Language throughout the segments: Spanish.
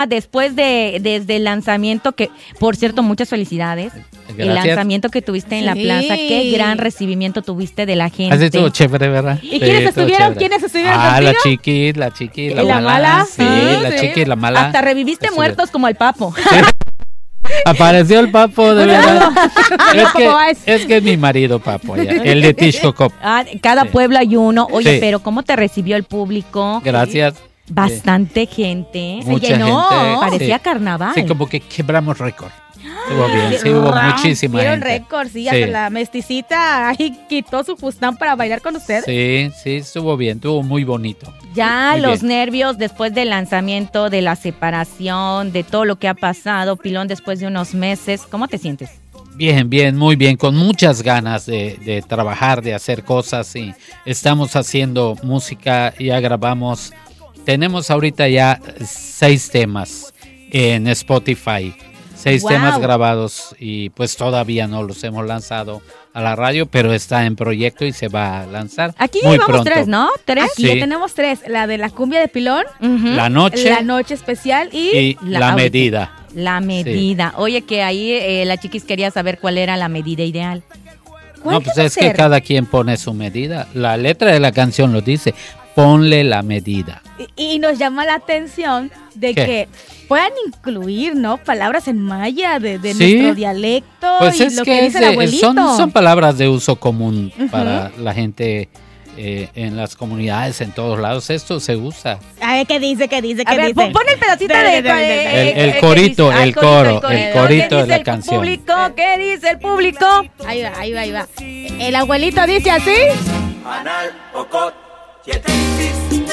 Después desde el lanzamiento, que por cierto, muchas felicidades. Gracias. El lanzamiento que tuviste en la plaza, qué gran recibimiento tuviste de la gente. Así estuvo chévere, ¿verdad? ¿Y quiénes estuvieron? ¿Quiénes estuvieron contigo? La Chiqui, la ¿La mala. mala? Sí, la Chiqui y la mala. Hasta reviviste muertos como el Papo. Sí. Apareció el Papo, de verdad. ¿Cómo es? Es que es mi marido, Papo, ya, el de Tixcoco. Cada Sí. pueblo hay uno. Oye, Sí. pero ¿cómo te recibió el público? Gracias. Bastante gente. Mucha Se llenó. gente, Parecía sí. carnaval. Sí, como que quebramos récord. Estuvo bien, sí, hubo muchísima Vieron gente. récord, sí, hasta Sí. la mesticita ahí quitó su fustán para bailar con usted. Sí, estuvo bien, estuvo muy bonito. Ya Muy los bien. nervios después del lanzamiento, de la separación, de todo lo que ha pasado, Pilón, después de unos meses, ¿cómo te sientes? Bien, muy bien, con muchas ganas de trabajar, de hacer cosas y estamos haciendo música, ya grabamos, tenemos ahorita ya 6 temas en Spotify, 6 Wow. temas grabados y pues todavía no los hemos lanzado a la radio, pero está en proyecto y se va a lanzar Aquí muy llevamos pronto. 3, ¿no? 3. Aquí Sí. ya tenemos 3, la de la cumbia de Pilón, La noche la noche especial y y la ahorita. medida. La medida. Oye, que ahí la chiquis quería saber cuál era la medida ideal. ¿Cuál No, pues debe es que ser? cada quien pone su medida. La letra de la canción lo dice, ponle la medida. y nos llama la atención de ¿Qué? que puedan incluir, ¿no? Palabras en maya de Sí. nuestro dialecto Pues y es lo que que dice el abuelito. son palabras de uso común para la gente en las comunidades, en todos lados. Esto se usa. A ver, ¿qué dice? A ver, pon el pedacito de... El corito, el coro, ¿Qué el corito de dice la el canción. público? ¿Qué dice el público? Ahí va. El abuelito dice así. Anal okot yetesis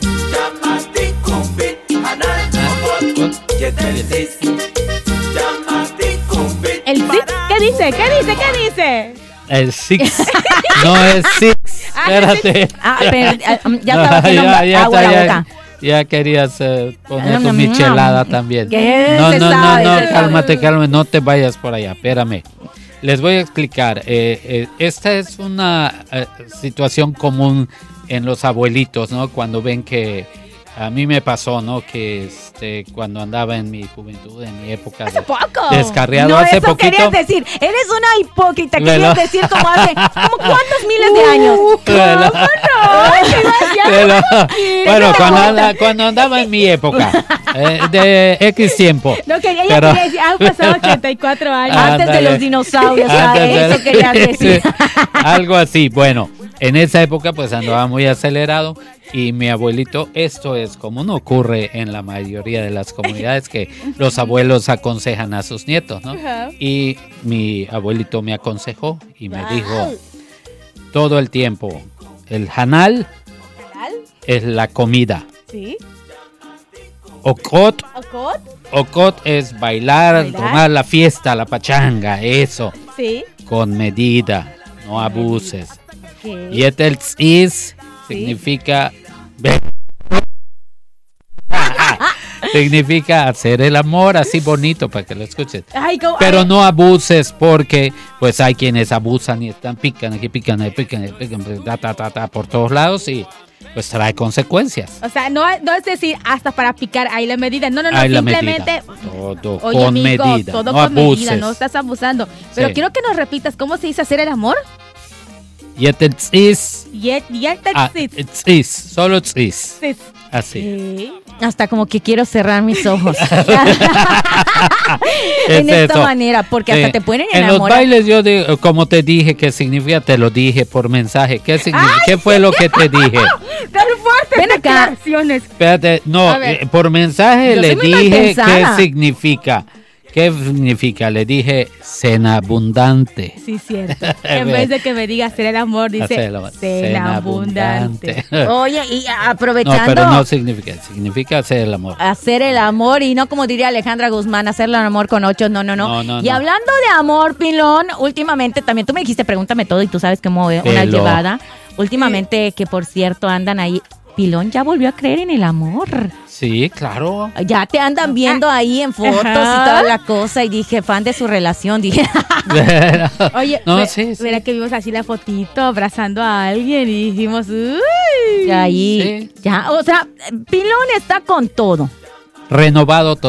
Yamati kumbit Anal okot yetesis Yamati kumbit El sí. ¿Qué dice? ¿Qué dice? El six. No es six. Espérate. Pero ya estaba haciendo Ya agua está, la boca. Ya querías poner tu No, michelada también. ¿Qué No, se no, sabe? no, Se sabe. cálmate, no te vayas por allá, espérame. Les voy a explicar. Esta es una situación común en los abuelitos, ¿no? Cuando ven que a mí me pasó, ¿no? Que cuando andaba en mi juventud, en mi época Hace poco. descarriado, No, hace eso poquito. querías decir. Eres una hipócrita. Velo. Querías decir como hace... ¿Como cuántos miles de años? Velo. Pero, bueno, cuando andaba en mi época, de X tiempo. No, quería Pero- decir, han pasado 84 años. Antes de Ándale. los dinosaurios, Antes de- eso querías decir. Sí, algo así. Bueno, en esa época pues andaba muy acelerado y mi abuelito, esto es como no ocurre en la mayoría de las comunidades que los abuelos aconsejan a sus nietos, ¿no? Ajá. Y mi abuelito me aconsejó y me dijo todo el tiempo, el hanal es la comida. Sí. Okot, ¿Ocot? okot es bailar, tomar la fiesta, la pachanga, eso, Sí. con medida, no abuses. Ok. Y el is significa significa hacer el amor así bonito para que lo escuches. Ay, ¿cómo? Pero no abuses porque pues hay quienes abusan y están pican por todos lados y pues trae consecuencias. O sea, no es decir hasta para picar ahí la medida. No, Ahí la simplemente. medida. Todo Oye, con amigo, medida. todo No con abuses. medida, no estás abusando. Pero Sí. quiero que nos repitas cómo se dice hacer el amor. Y el is Y el is, solo is. Así. Sí. Hasta como que quiero cerrar mis ojos. Es En esta eso. manera, porque hasta Sí. te pueden En los enamorar. bailes yo digo, como te dije que significa, te lo dije por mensaje. ¿Qué significa? ¿Qué fue lo que te dije? Tan fuertes Ven acá. declaraciones. Espérate, no, A ver. por mensaje Yo le soy muy mal dije qué pensada. significa. ¿Qué significa? Le dije cena abundante. Sí, cierto. En vez de que me diga hacer el amor, dice Hacer el amor. cena abundante. Oye, y No, aprovechando pero no significa hacer el amor. hacer el amor y no como diría Alejandra Guzmán, hacerle el amor con 8, no. No, Y hablando de amor, Pilón, últimamente también tú me dijiste, pregúntame todo y tú sabes cómo una Pelo. llevada. Últimamente, que por cierto andan ahí, Pilón ya volvió a creer en el amor. Sí, claro. Ya te andan viendo ahí en fotos Ajá. y toda la cosa y dije, fan de su relación, dije. Oye, No, sí. verá que vimos así la fotito abrazando a alguien y dijimos, uy. Ahí, Sí. ya, o sea, Pilón está con todo. renovado